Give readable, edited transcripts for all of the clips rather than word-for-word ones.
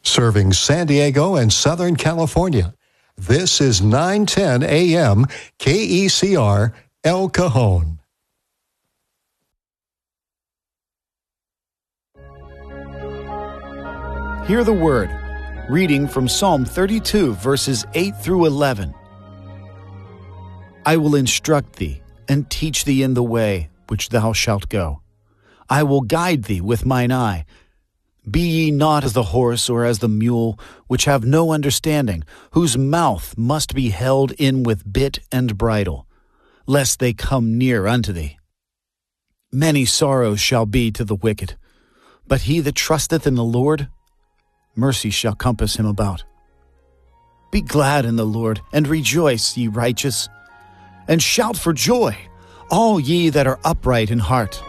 serving San Diego and Southern California. This is 910 AM KECR El Cajon. Hear the word. Reading from Psalm 32, verses 8 through 11. I will instruct thee, and teach thee in the way which thou shalt go. I will guide thee with mine eye. Be ye not as the horse or as the mule, which have no understanding, whose mouth must be held in with bit and bridle, lest they come near unto thee. Many sorrows shall be to the wicked, but he that trusteth in the Lord, mercy shall compass him about. Be glad in the Lord, and rejoice, ye righteous, and shout for joy, all ye that are upright in heart.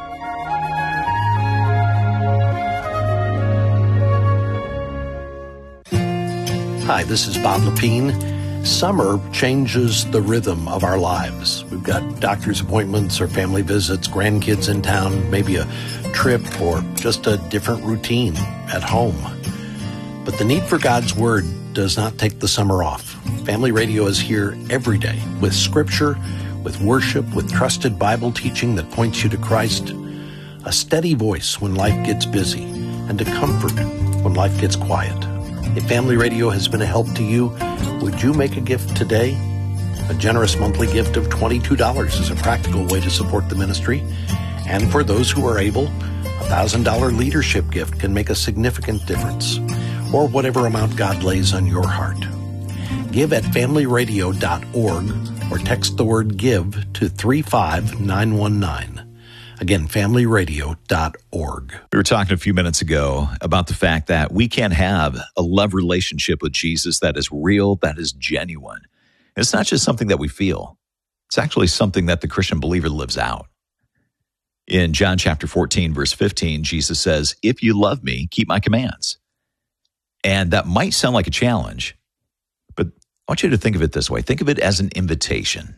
Hi, this is Bob Lepine. Summer changes the rhythm of our lives. We've got doctor's appointments or family visits, grandkids in town, maybe a trip or just a different routine at home. But the need for God's Word does not take the summer off. Family Radio is here every day with Scripture, with worship, with trusted Bible teaching that points you to Christ, a steady voice when life gets busy, and a comfort when life gets quiet. If Family Radio has been a help to you, would you make a gift today? A generous monthly gift of $22 is a practical way to support the ministry. And for those who are able, a $1,000 leadership gift can make a significant difference, or whatever amount God lays on your heart. Give at familyradio.org or text the word GIVE to 35919. Again, familyradio.org. We were talking a few minutes ago about the fact that we can have a love relationship with Jesus that is real, that is genuine. It's not just something that we feel. It's actually something that the Christian believer lives out. In John chapter 14, verse 15, Jesus says, if you love me, keep my commands. And that might sound like a challenge, but I want you to think of it this way. Think of it as an invitation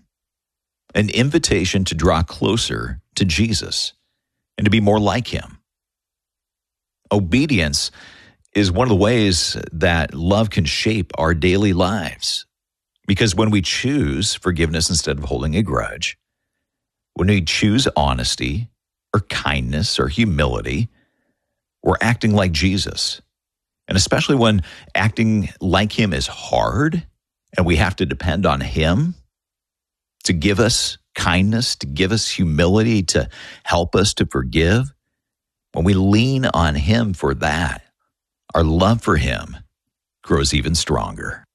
to draw closer to Jesus and to be more like him. Obedience is one of the ways that love can shape our daily lives. Because when we choose forgiveness instead of holding a grudge, when we choose honesty or kindness or humility, we're acting like Jesus. And especially when acting like him is hard and we have to depend on him to give us kindness, to give us humility, to help us to forgive. When we lean on him for that, our love for him grows even stronger.